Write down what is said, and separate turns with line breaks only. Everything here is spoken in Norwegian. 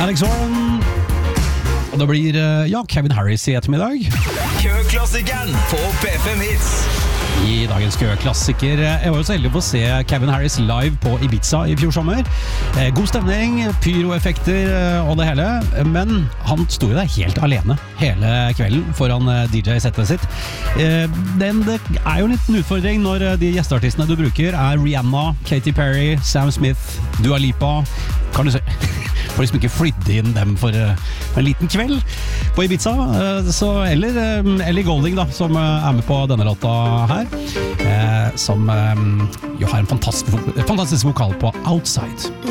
Alex Warren. Og det blir, Kevin Harris I ettermiddag.
Køklassikeren på P5 Hits.
I dagens køklassiker. Jeg var jo så heldig å få se Kevin Harris live på Ibiza I fjor sommer. God stemning, pyroeffekter og det hele. Men han sto jo der helt alene hele kvelden foran DJ-settet sitt. Det jo en liten utfordring når de gjesteartistene du bruker Rihanna, Katy Perry, Sam Smith, Dua Lipa. Kan du se... får liksom ikke flytte inn dem for en liten kveld på Ibiza eller Ellie Goulding da, som med på denne låta her som jo har en fantastisk vokal på Outside.